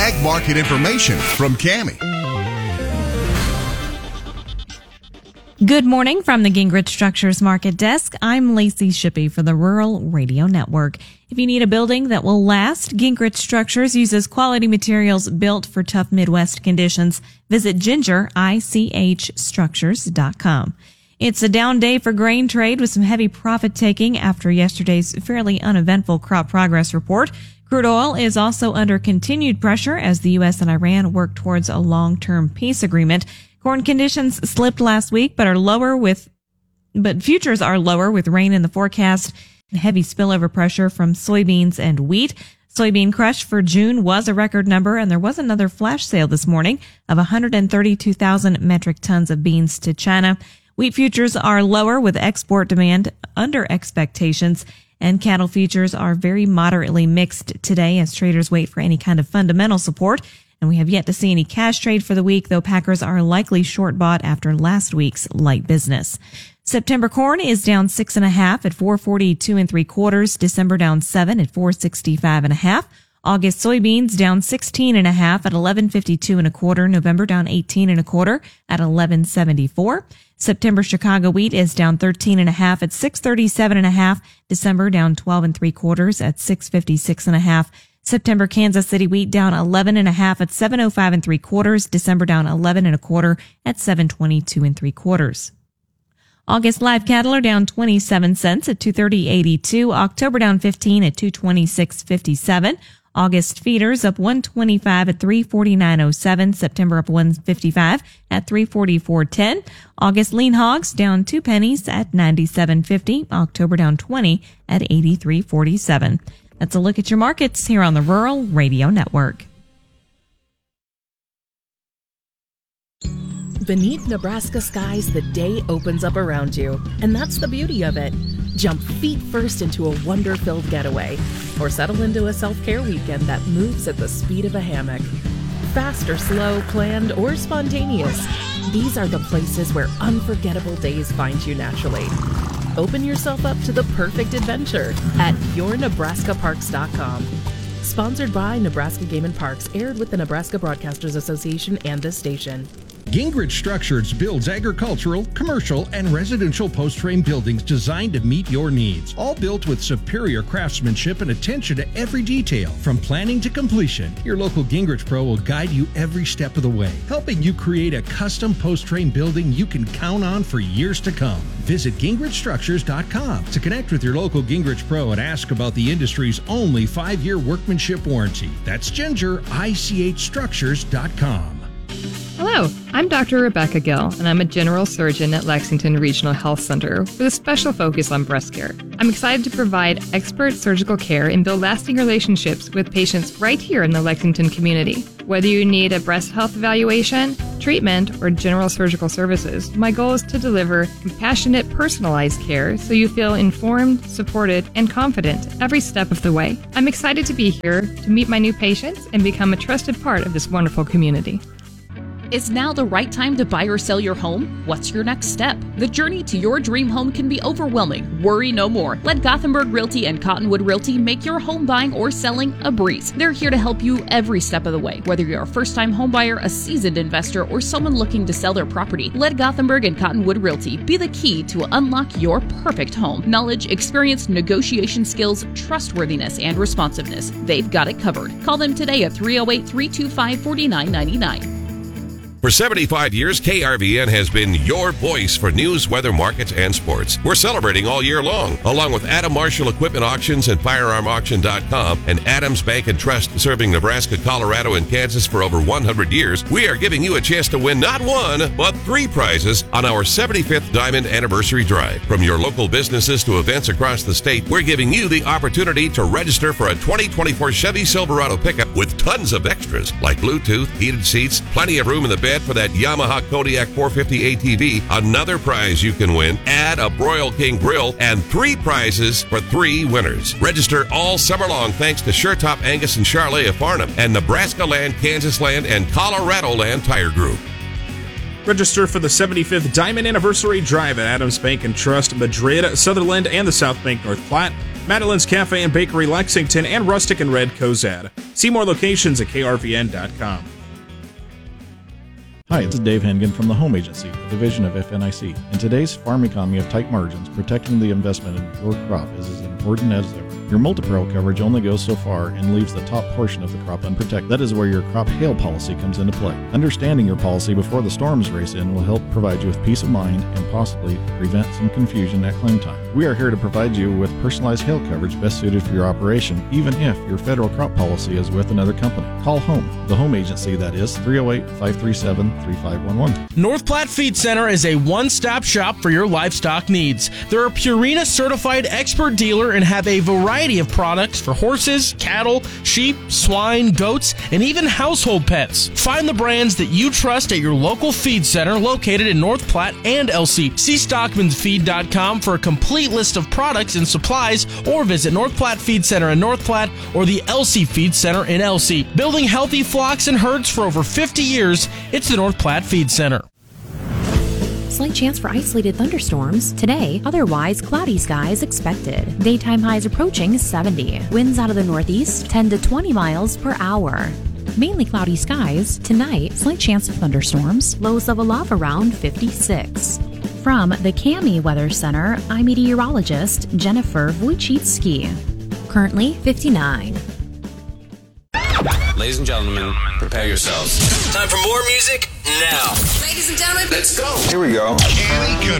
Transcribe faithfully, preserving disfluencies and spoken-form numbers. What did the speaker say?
ag market information from Cami. Good morning from the Gingrich Structures Market Desk. I'm Lacey Shippey for the Rural Radio Network. If you need a building that will last, Gingrich Structures uses quality materials built for tough Midwest conditions. Visit ginger ich structures dot com. It's a down day for grain trade with some heavy profit taking after yesterday's fairly uneventful crop progress report. Crude oil is also under continued pressure as the U S and Iran work towards a long-term peace agreement. Corn conditions slipped last week, but are lower with, but futures are lower with rain in the forecast. Heavy spillover pressure from soybeans and wheat. Soybean crush for June was a record number, and there was another flash sale this morning of one hundred thirty-two thousand metric tons of beans to China. Wheat futures are lower with export demand under expectations, and cattle futures are very moderately mixed today as traders wait for any kind of fundamental support. And we have yet to see any cash trade for the week, though packers are likely short bought after last week's light business. September corn is down six and a half at four forty-two and three quarters. December down seven at four sixty-five and a half. August soybeans down sixteen and a half at eleven fifty-two and a quarter. November down eighteen and a quarter at eleven seventy-four. September Chicago wheat is down thirteen and a half at six thirty-seven and a half. December down twelve and three quarters at six fifty-six and a half. September Kansas City wheat down eleven and a half at seven oh five and three quarters. December down eleven and a quarter at seven twenty-two and three quarters. August live cattle are down twenty-seven cents at two thirty eighty-two. October down fifteen at two twenty-six fifty-seven. August feeders up one twenty-five at three forty-nine oh seven. September up one fifty-five at three forty-four ten. August lean hogs down two pennies at ninety-seven fifty. October down twenty at eighty-three forty-seven. That's a look at your markets here on the Rural Radio Network. Beneath Nebraska skies, the day opens up around you, and that's the beauty of it. Jump feet first into a wonder-filled getaway, or settle into a self-care weekend that moves at the speed of a hammock. Fast or slow, planned or spontaneous, these are the places where unforgettable days find you naturally. Open yourself up to the perfect adventure at your nebraska parks dot com. Sponsored by Nebraska Game and Parks, aired with the Nebraska Broadcasters Association and this station. Gingrich Structures builds agricultural, commercial, and residential post-frame buildings designed to meet your needs. All built with superior craftsmanship and attention to every detail. From planning to completion, your local Gingrich Pro will guide you every step of the way, helping you create a custom post-frame building you can count on for years to come. Visit gingrich structures dot com to connect with your local Gingrich Pro and ask about the industry's only five-year workmanship warranty. That's ginger ich structures dot com. Hello, I'm Doctor Rebecca Gill, and I'm a general surgeon at Lexington Regional Health Center with a special focus on breast care. I'm excited to provide expert surgical care and build lasting relationships with patients right here in the Lexington community. Whether you need a breast health evaluation, treatment, or general surgical services, my goal is to deliver compassionate, personalized care so you feel informed, supported, and confident every step of the way. I'm excited to be here to meet my new patients and become a trusted part of this wonderful community. Is now the right time to buy or sell your home? What's your next step? The journey to your dream home can be overwhelming. Worry no more. Let Gothenburg Realty and Cottonwood Realty make your home buying or selling a breeze. They're here to help you every step of the way. Whether you're a first-time home buyer, a seasoned investor, or someone looking to sell their property, let Gothenburg and Cottonwood Realty be the key to unlock your perfect home. Knowledge, experience, negotiation skills, trustworthiness, and responsiveness. They've got it covered. Call them today at three oh eight, three two five, four nine nine nine. For seventy-five years, K R V N has been your voice for news, weather, markets, and sports. We're celebrating all year long, along with Adam Marshall Equipment Auctions and firearm auction dot com and Adams Bank and Trust, serving Nebraska, Colorado, and Kansas for over one hundred years. We are giving you a chance to win not one, but three prizes on our seventy-fifth Diamond Anniversary Drive. From your local businesses to events across the state, we're giving you the opportunity to register for a twenty twenty-four Chevy Silverado pickup with tons of extras like Bluetooth, heated seats, plenty of room in the bed for that Yamaha Kodiak four fifty A T V. Another prize you can win, add a Broil King grill, and three prizes for three winners. Register all summer long thanks to SureTop Angus and Charlet of Farnham and Nebraska Land, Kansas Land, and Colorado Land Tire Group. Register for the seventy-fifth Diamond Anniversary Drive at Adams Bank and Trust, Madrid, Sutherland, and the South Bank North Platte. Madeline's Cafe and Bakery Lexington, and Rustic and Red Cozad. See more locations at K R V N dot com. Hi, this is Dave Hengen from the Home Agency, a division of F N I C. In today's farm economy of tight margins, protecting the investment in your crop is as important as ever. Your multi-peril coverage only goes so far and leaves the top portion of the crop unprotected. That is where your crop hail policy comes into play. Understanding your policy before the storms race in will help provide you with peace of mind and possibly prevent some confusion at claim time. We are here to provide you with personalized hail coverage best suited for your operation, even if your federal crop policy is with another company. Call Home, the Home Agency, that is three oh eight, five three seven, three five one one. North Platte Feed Center is a one-stop shop for your livestock needs. They're a Purina certified expert dealer and have a variety of products for horses, cattle, sheep, swine, goats, and even household pets. Find the brands that you trust at your local feed center located in North Platte and L C. See stockmans feed dot com for a complete list of products and supplies, or visit North Platte Feed Center in North Platte or the L C Feed Center in L C. Building healthy flocks and herds for over fifty years, it's the North Platte Feed Center. Slight chance for isolated thunderstorms today, otherwise cloudy skies expected. Daytime highs approaching seventy. Winds out of the northeast ten to twenty miles per hour. Mainly cloudy skies tonight, slight chance of thunderstorms, lows of a love around fifty-six. From the Cami Weather Center, I'm meteorologist Jennifer Wojcicki. Currently fifty-nine. Ladies and gentlemen, prepare yourselves. Time for more music now. Ladies and gentlemen, let's go. Here we go. Cammy